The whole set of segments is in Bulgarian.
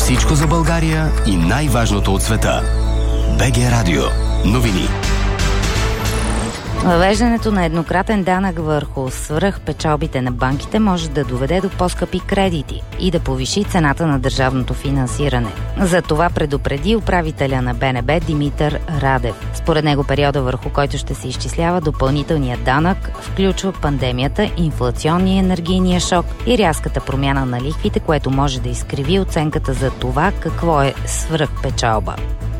Всичко за България и най-важното от света. БГ Радио. Новини. Въвеждането на еднократен данък върху свръхпечалбите на банките може да доведе до по-скъпи кредити и да повиши цената на държавното финансиране. За това предупреди управителя на БНБ Димитър Радев. Според него периода, върху който ще се изчислява допълнителният данък, включва пандемията, инфлационния и енергийния шок и рязката промяна на лихвите, което може да изкриви оценката за това какво е свръхпечалба.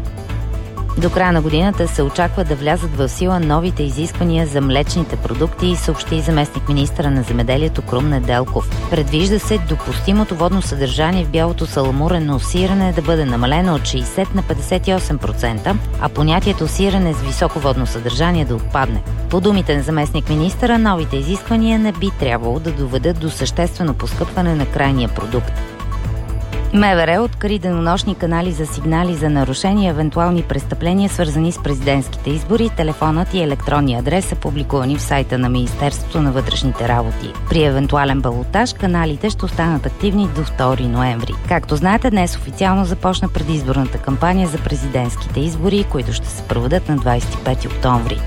До края на годината се очаква да влязат в сила новите изисквания за млечните продукти, съобщи заместник-министъра на земеделието Крум Неделков. Предвижда се допустимото водно съдържание в бялото саламурено сирене да бъде намалено от 60 на 58%, а понятието сирене с високо водно съдържание да отпадне. По думите на заместник-министъра, новите изисквания не би трябвало да доведат до съществено поскъпване на крайния продукт. МВР откри денонощни канали за сигнали за нарушения и евентуални престъпления, свързани с президентските избори. Телефонът и електронния адрес са публикувани в сайта на Министерството на вътрешните работи. При евентуален балотаж каналите ще останат активни до 2 ноември. Както знаете, днес официално започна предизборната кампания за президентските избори, които ще се проведат на 25 октомври.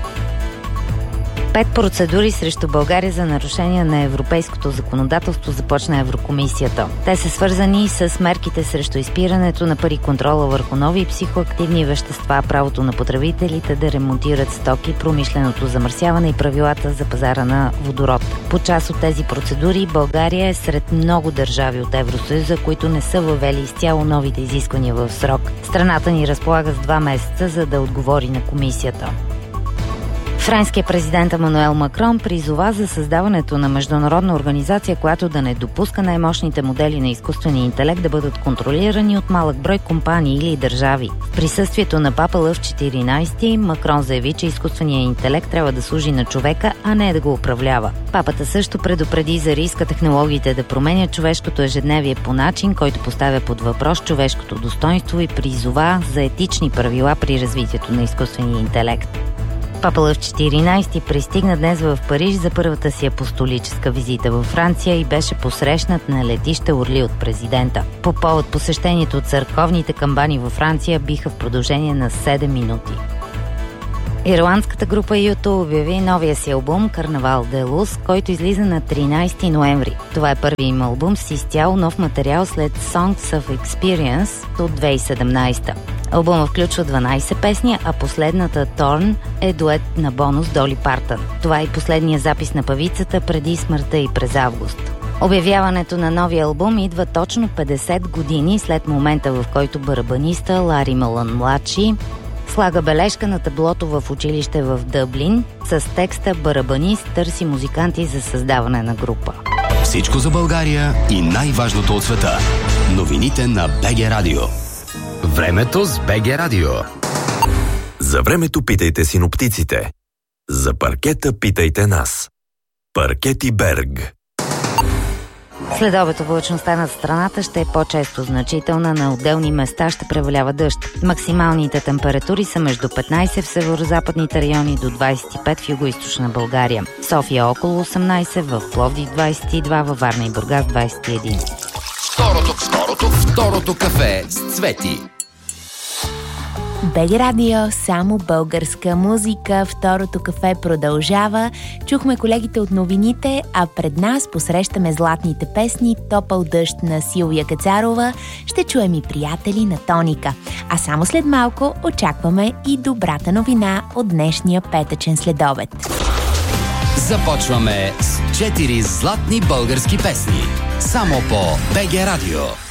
5 процедури срещу България за нарушение на европейското законодателство започна Еврокомисията. Те са свързани с мерките срещу изпирането на пари, контрола върху нови психоактивни вещества, правото на потребителите да ремонтират стоки, промишленото замърсяване и правилата за пазара на водород. По част от тези процедури България е сред много държави от Евросъюза, които не са въвели изцяло новите изисквания в срок. Страната ни разполага с 2 месеца, за да отговори на комисията. Френският президент Емануел Макрон призова за създаването на международна организация, която да не допуска най-мощните модели на изкуствения интелект да бъдат контролирани от малък брой компании или държави. В присъствието на папа Лъв 14 Макрон заяви, че изкуственият интелект трябва да служи на човека, а не да го управлява. Папата също предупреди за риска технологиите да променят човешкото ежедневие по начин, който поставя под въпрос човешкото достоинство и призова за етични правила при развитието на изкуствения интелект. Папа Лъв 14 пристигна днес в Париж за първата си апостолическа визита във Франция и беше посрещнат на летище Орли от президента. По повод посещението, църковните камбани във Франция биха в продължение на 7 минути. Ирландската група U2 обяви новия си албум Карнавал де Лус, който излиза на 13 ноември. Това е първият им албум с изцяло нов материал след Songs of Experience от 2017. Албумът включва 12 песни, а последната Torn е дует на бонус Доли Партън. Това е и последният запис на певицата преди смъртта и през август. Обявяването на новия албум идва точно 50 години след момента, в който барабаниста Лари Малън младши слага бележка на таблото в училище в Дъблин с текста "Барабанист търси музиканти за създаване на група". Всичко за България и най-важното от света. Новините на БГ Радио. Времето с БГ Радио. За времето питайте синоптиците. За паркета питайте нас. Паркети Берг. Следобед облачността над страната ще е по-често значителна, на отделни места ще превалява дъжд. Максималните температури са между 15 в северозападните райони до 25 в югоизточна България. София около 18, в Пловдив 22, във Варна и Бургас 21. Второто кафе с Цвети. БГ Радио, само българска музика. Второто кафе продължава. Чухме колегите от новините, а пред нас посрещаме златните песни "Топъл дъжд" на Силвия Кацарова. Ще чуем и "Приятели" на Тоника. А само след малко очакваме и добрата новина от днешния петъчен следобед. Започваме с 4 златни български песни. Само по БГ Радио.